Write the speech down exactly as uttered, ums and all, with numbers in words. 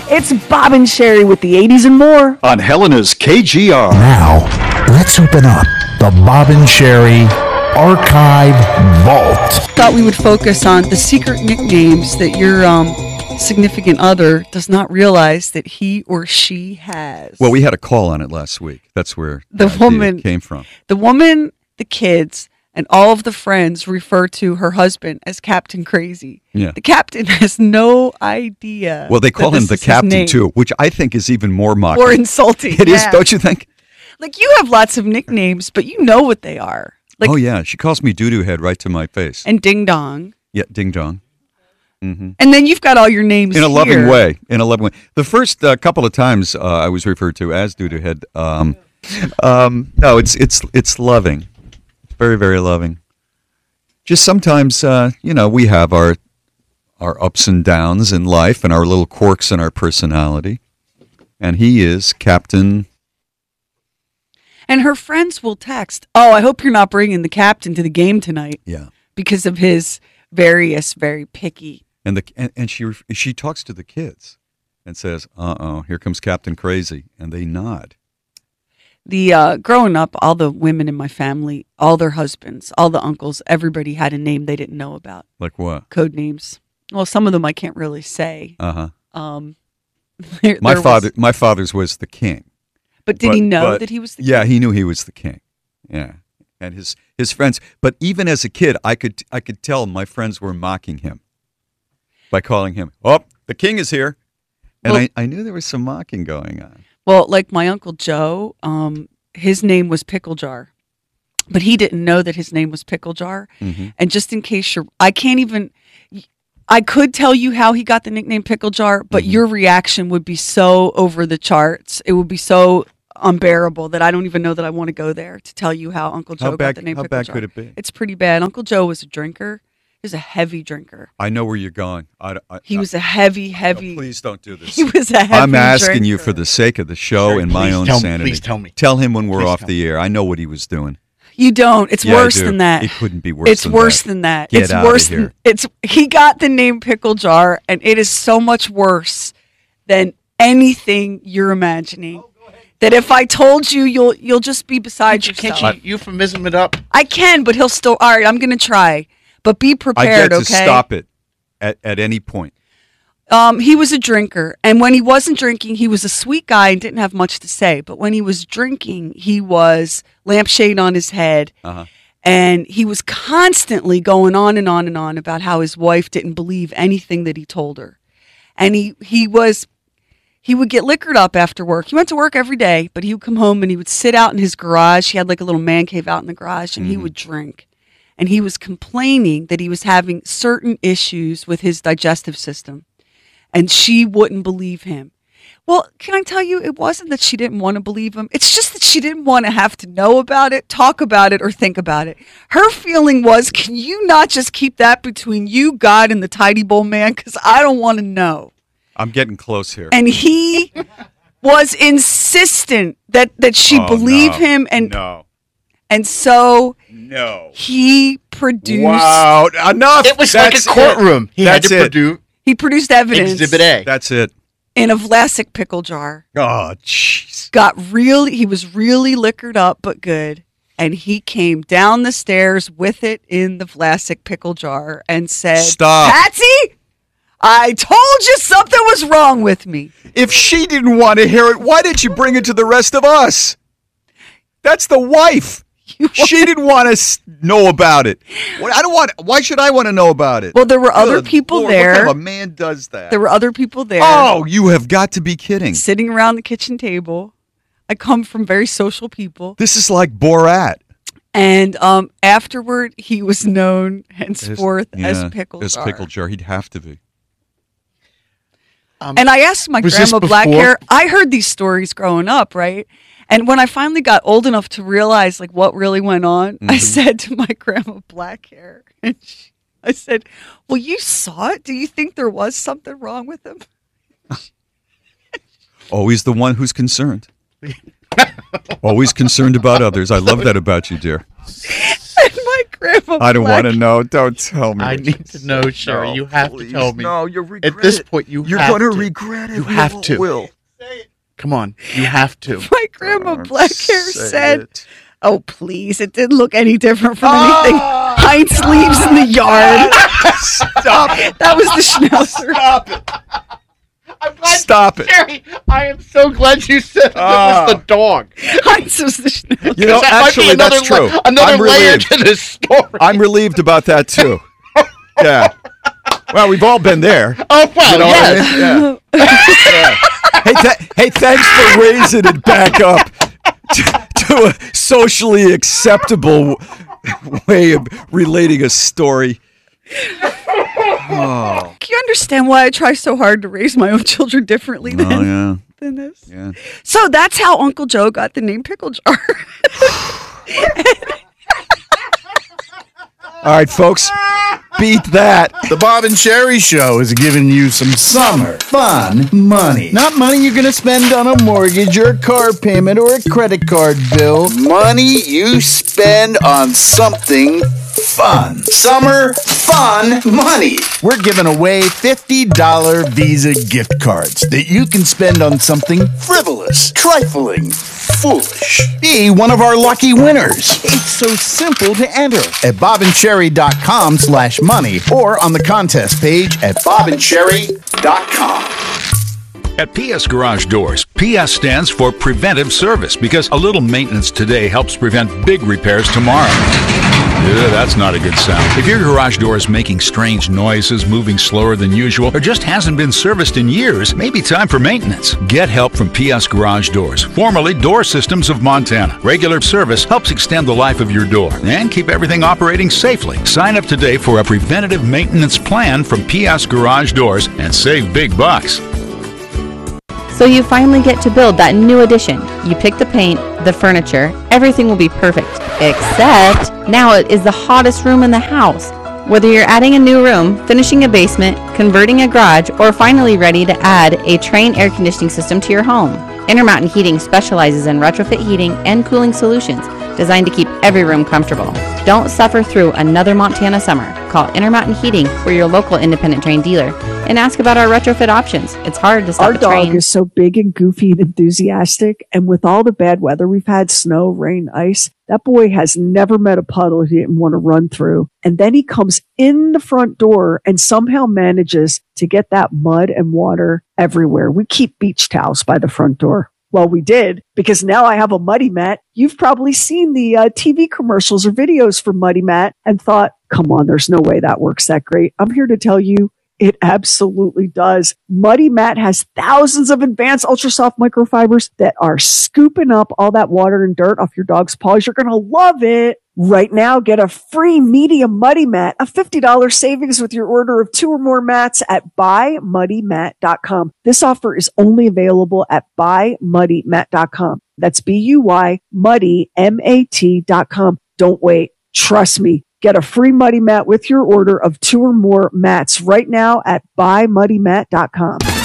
It's Bob and Sherry with the eighties and more on Helena's K G R. Now, let's open up the Bob and Sherry Archive Vault. Thought we would focus on the secret nicknames that your um, significant other does not realize that he or she has. Well, we had a call on it last week. That's where the the woman came from. The woman, the kids, and all of the friends refer to her husband as Captain Crazy. Yeah. The captain has no idea. Well, they call that him this the is his captain, name. too, which I think is even more mocking. Or insulting. It is, yeah. don't you think? Like, you have lots of nicknames, but you know what they are. Like, oh, yeah. She calls me doo-doo head right to my face. And ding dong. Yeah, ding dong. Mm-hmm. And then you've got all your names in a here. loving way. In a loving way. The first uh, couple of times uh, I was referred to as doo-doo head. Um, um, no, it's it's it's loving. Very, very loving. Just sometimes, uh, you know, we have our our ups and downs in life and our little quirks in our personality. And he is Captain. And her friends will text, oh, I hope you're not bringing the captain to the game tonight. Yeah. Because of his various, very picky. And the and, and she she talks to the kids and says, uh-oh, here comes Captain Crazy. And they nod. The uh, growing up, all the women in my family, all their husbands, all the uncles, everybody had a name they didn't know about. Like what? Code names. Well, some of them I can't really say. Uh-huh. Um, there, my there father, was, my father's was the king. But did but, he know but, that he was the yeah, king? he knew he was the king. Yeah. And his, his friends. But even as a kid, I could I could tell my friends were mocking him by calling him, oh, the king is here. And well, I, I knew there was some mocking going on. Well, like my Uncle Joe, um, his name was Pickle Jar. But he didn't know that his name was Pickle Jar. Mm-hmm. And just in case you're, I can't even, I could tell you how he got the nickname Pickle Jar, but mm-hmm. your reaction would be so over the charts. It would be so unbearable that I don't even know that I want to go there to tell you how Uncle Joe how bad, got the name how Pickle bad Jar. could it be? It's pretty bad. Uncle Joe was a drinker. He was a heavy drinker. I know where you're going. I, I, He I, was a heavy, heavy. no, please don't do this. He was a heavy I'm asking drinker. you for the sake of the show Sure, and my please own tell me, sanity. please tell me. Tell him when we're Please off tell the air. I know what he was doing. You don't. It's Yeah, I worse do. than that. It couldn't be worse It's than worse that. than that. Get it's out worse of here. than it's he got the name Pickle Jar, and it is so much worse than anything you're imagining. That if I told you, you'll you'll just be beside Can't yourself. you, can't you euphemism it up? I can, but he'll still. All right, I'm going to try, but be I prepared. get to Okay. stop it at, at any point. Um, he was a drinker, and when he wasn't drinking, he was a sweet guy and didn't have much to say. But when he was drinking, he was lampshade on his head. Uh-huh. And he was constantly going on and on and on about how his wife didn't believe anything that he told her. And he, he was, he would get liquored up after work. He went to work every day, but he would come home and he would sit out in his garage. He had like a little man cave out in the garage, and Mm-hmm. he would drink. And he was complaining that he was having certain issues with his digestive system. And she wouldn't believe him. Well, can I tell you, it wasn't that she didn't want to believe him. It's just that she didn't want to have to know about it, talk about it, or think about it. Her feeling was, can you not just keep that between you, God, and the tidy bowl man? Because I don't want to know. I'm getting close here. And he was insistent that, that she Oh, believe no. him. And, no. and so No. he produced, Wow. Enough. It was That's like a courtroom. it. He That's had to it. produce he produced evidence Exhibit A. That's it. in a Vlasic pickle jar. Oh, jeez. Got really, he was really liquored up, but good. And he came down the stairs with it in the Vlasic pickle jar and said, Stop. Patsy, I told you something was wrong with me. If she didn't want to hear it, why did you bring it to the rest of us? That's the wife. You She didn't want to know about it. What- I don't want. Why should I want to know about it? Well, there were other Good people Lord, there. What kind of a man does that? There were other people there Oh, you have got to be kidding. sitting around the kitchen table. I come from very social people. This is like Borat. And um, afterward, he was known henceforth as Yeah, Pickle As Jar. Pickle Jar. He'd have to be. Um, And I asked my Was this grandma Black before- Hair, I heard these stories growing up, right? And when I finally got old enough to realize like what really went on, I Mhm. said to my grandma Black Hair, and she, I said, well, you saw it. Do you think there was something wrong with him? Always the one who's concerned. Always concerned about others. I love that about you, dear. And My grandma. I don't Black. want to know. Don't tell me. I what need you to know, said. Sherry. No, You have please. to tell me. No, you'll regret At this it. point, you You're have gonna to. regret it. You have will, to. Will. Come on, you have to. My grandma Oh, Black Hair say said, it. "Oh, please! It didn't look any different from Ah! anything Heinz leaves in the yard." Stop it. That was the schnauzer. Stop it. I'm glad, Stop it. Sherry, I am so glad you said it Ah. was the dog. Heinz was the schnauzer. You know, That might be actually, another that's true. la- another I'm layer relieved. to this story. I'm relieved about that too. Yeah. Well, we've all been there. oh, well, You know what I yes. mean? Yeah. Yeah. Hey, th- hey, thanks for raising it back up to, to a socially acceptable way of relating a story. Oh, Can you understand why I try so hard to raise my own children differently than, oh yeah, than this? yeah. So that's how Uncle Joe got the name Pickle Jar. All right, folks, beat that. The Bob and Sherry Show is giving you some summer fun money. Not money you're going to spend on a mortgage or a car payment or a credit card bill. Money you spend on something fun. Summer fun money. We're giving away fifty dollars Visa gift cards that you can spend on something frivolous, trifling, foolish. Be one of our lucky winners. It's so simple to enter at bobandcherry.com slash money or on the contest page at bobandcherry dot com. At P S Garage Doors, P S stands for Preventive Service because a little maintenance today helps prevent big repairs tomorrow. Yeah, that's not a good sound. If your garage door is making strange noises, moving slower than usual, or just hasn't been serviced in years, maybe time for maintenance. Get help from P S Garage Doors, formerly Door Systems of Montana. Regular service helps extend the life of your door and keep everything operating safely. Sign up today for a preventative maintenance plan from P S Garage Doors and save big bucks. So you finally get to build that new addition. You pick the paint, the furniture, everything will be perfect. Except now it is the hottest room in the house. Whether you're adding a new room, finishing a basement, converting a garage, or finally ready to add a Trane air conditioning system to your home, Intermountain Heating specializes in retrofit heating and cooling solutions designed to keep every room comfortable. Don't suffer through another Montana summer. Call Intermountain Heating for your local independent Trane dealer and ask about our retrofit options. It's hard to stop Our a dog train. is so big and goofy and enthusiastic, and with all the bad weather we've had, snow, rain, ice, that boy has never met a puddle he didn't want to run through. And then he comes in the front door and somehow manages to get that mud and water everywhere. We keep beach towels by the front door. Well, we did, because now I have a Muddy Mat. You've probably seen the uh, T V commercials or videos for Muddy Mat and thought, come on, there's no way that works that great. I'm here to tell you, it absolutely does. Muddy Mat has thousands of advanced ultra soft microfibers that are scooping up all that water and dirt off your dog's paws. You're going to love it. Right now, get a free medium Muddy Mat, a fifty dollars savings with your order of two or more mats at buy muddy mat dot com. This offer is only available at buy muddy mat dot com. That's B U Y muddy, M A T dot com. Don't wait. Trust me. Get a free Muddy Mat with your order of two or more mats right now at buy muddy mat dot com.